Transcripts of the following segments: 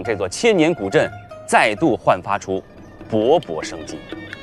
这座千年古镇再度焕发出勃勃生机。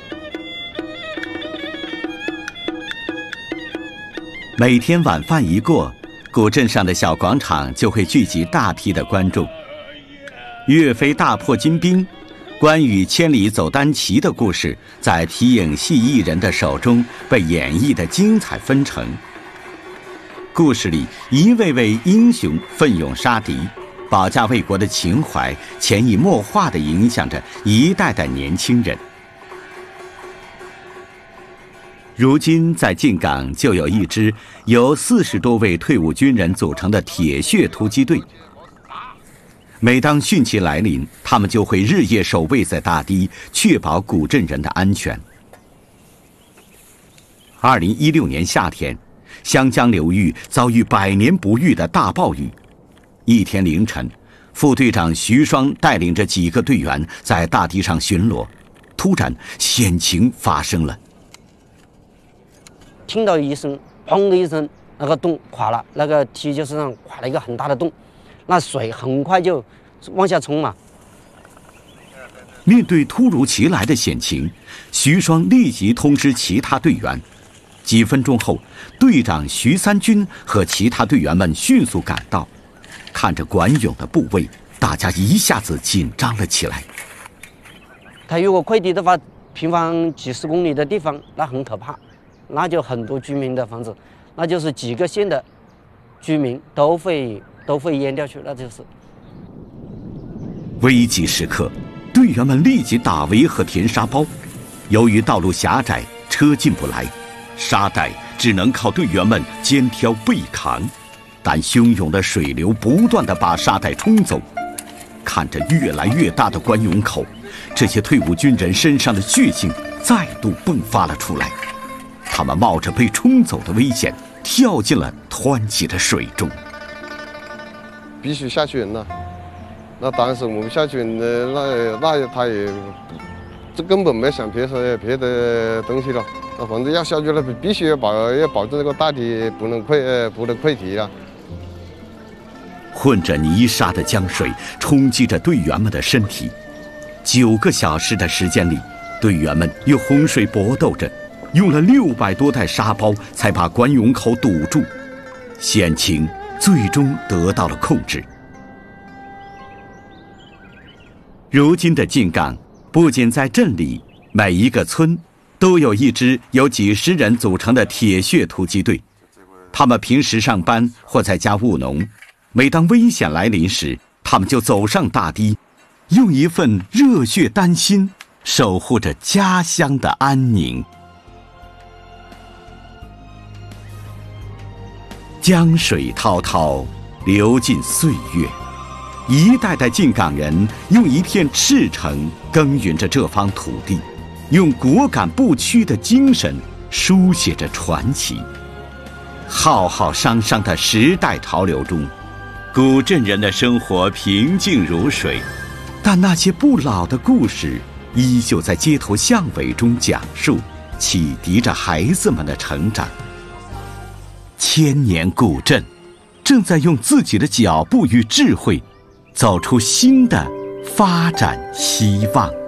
每天晚饭一过，古镇上的小广场就会聚集大批的观众。岳飞大破金兵，关羽千里走单骑的故事，在皮影戏艺人的手中被演绎得精彩纷呈。故事里一位位英雄奋勇杀敌，保家卫国的情怀潜移默化地影响着一代代年轻人。如今在靖港就有一支由40多位退伍军人组成的铁血突击队。每当汛期来临，他们就会日夜守卫在大堤，确保古镇人的安全。2016年夏天，湘江流域遭遇100年不遇的大暴雨。一天凌晨，副队长徐双带领着几个队员在大堤上巡逻，突然险情发生了。 听到一声“砰”的一声，那个洞垮了，那个堤就是上垮了一个很大的洞，那水很快就往下冲嘛。 面对突如其来的险情，徐双立即通知其他队员。几分钟后，队长徐三军和其他队员们迅速赶到。看着管涌的部位，大家一下子紧张了起来。 他如果溃堤的话，平方几十公里的地方，那很可怕，那就很多居民的房子，那就是几个县的居民都会淹掉去，那就是。 危急时刻，队员们立即打围和填沙包。由于道路狭窄，车进不来，沙袋只能靠队员们肩挑背扛。但汹涌的水流不断地把沙袋冲走。看着越来越大的关涌口，这些退伍军人身上的血性再度迸发了出来。他们冒着被冲走的危险，跳进了湍急的水中。 必须下去人了。那当时我们下去人那他也这根本没想别的东西了。那反正要下去了，必须要保证这个大堤不能溃堤了。 混着泥沙的江水冲击着队员们的身体。9个小时的时间里，队员们与洪水搏斗着，用了600多袋沙包才把关涌口堵住。险情最终得到了控制。如今的靖港不仅在镇里，每一个村都有一支由几十人组成的铁血突击队。他们平时上班或在家务农，每当危险来临时，他们就走上大堤，用一份热血丹心守护着家乡的安宁。江水滔滔，流尽岁月，一代代靖港人用一片赤诚耕耘着这方土地，用果敢不屈的精神书写着传奇。浩浩汤汤的时代潮流中，古镇人的生活平静如水，但那些不老的故事依旧在街头巷尾中讲述，启迪着孩子们的成长。千年古镇正在用自己的脚步与智慧走出新的发展希望。